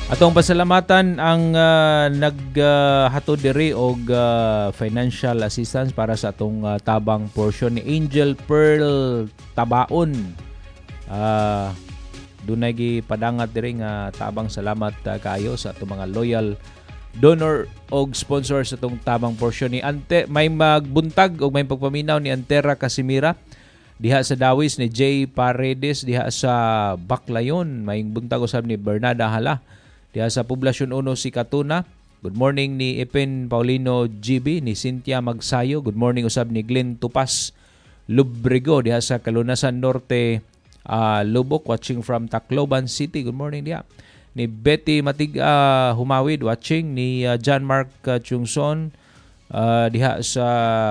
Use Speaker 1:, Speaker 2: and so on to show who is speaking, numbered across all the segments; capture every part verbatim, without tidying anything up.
Speaker 1: Atong pasalamatan ang uh, naghatod uh, diri og uh, financial assistance para sa atong uh, tabang portion ni Angel Pearl Tabaon. Uh, dunay gi padangat diri nga tabang salamat uh, kaayo sa atong mga loyal donor og sponsor sa atong tabang portion ni Ante. May magbuntag og may pagpaminaw ni Antera Casimira diha sa Dawis, ni Jay Paredes diha sa Baclayon. May buntag usab ni Bernada Hala diha sa Poblasyon uno si Katuna. Good morning ni Epen Paulino G B, ni Cynthia Magsayo. Good morning usab ni Glenn Tupas Lubrigo diha sa Kalunasan Norte, uh, Lubok, watching from Tacloban City. Good morning diha. Ni Betty Matig uh, Humawid watching, ni uh, John Mark uh, Chungson uh, diha sa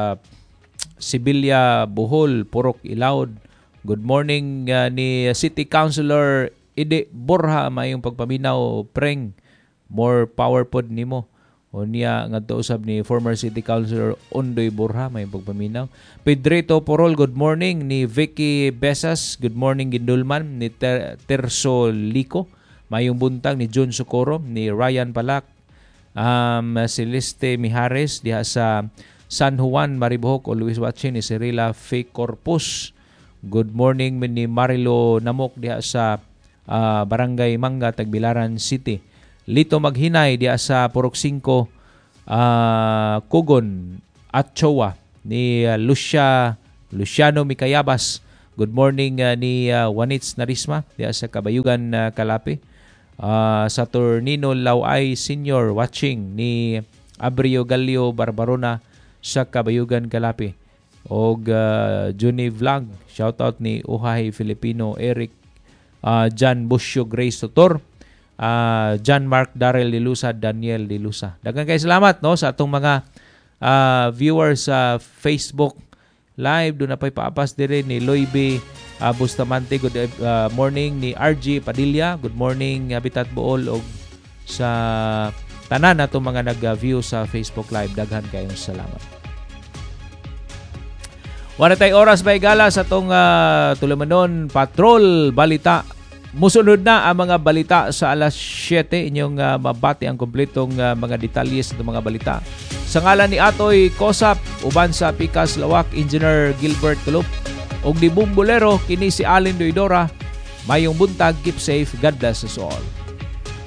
Speaker 1: Sibilya Bohol, Purok Ilaud. Good morning uh, ni City Councilor Ide Borja, mayong pagpaminaw preng, more power pod nimo. O niya ngadto usab ni former City Councilor Ondoy Borja, mayong pagpaminaw. Pedrito Porol, good morning. Ni Vicky Besas, good morning Gindulman. Ni Ter- Terso Lico, mayong buntag. Ni John Socorro, ni Ryan Palak, um, Celeste Mijares diha sa San Juan Maribohok, always watching. Ni Cirila F. Corpus, good morning. Ni Marilo Namok diha sa Uh, Barangay Manga, Tagbilaran City. Lito Maghinay diya sa Purok cinco, uh, Kugon at Chowa. Ni uh, Lucia Luciano Mikayabas, good morning. Uh, ni uh, Wanits Narisma diya sa Kabayugan, uh, Kalapi. Uh, Saturnino Laway Senior watching. Ni Abrio Galio Barbarona sa Kabayugan, Kalapi. Og uh, Juni Vlog, shoutout ni Uhay Filipino Eric, Uh, John Busio Grace Tutor, uh, John Mark Darrell Dilusa, Daniel Dilusa. Daghang kay salamat no sa atong mga uh, viewers sa uh, Facebook Live. Doon na pa'y paapas dire ni Loibe uh, Bustamante, good uh, morning. Ni R G Padilla, good morning. Habitat Bool og sa tanan natong mga nag-view sa Facebook Live. Daghan kayong salamat. Wala tayong oras ba igala sa itong uh, Tulumanon Patrol Balita. Musunod na ang mga balita sa alas siyete. Inyong uh, mabati ang kumpletong uh, mga detalye sa mga balita. Sa ngalan ni Atoy Kosap, uban sa Pikas Lawak, Engineer Gilbert Tulup, og ni Bumbulero, kini si Allen Doidora. Mayong buntag, keep safe, God bless us all.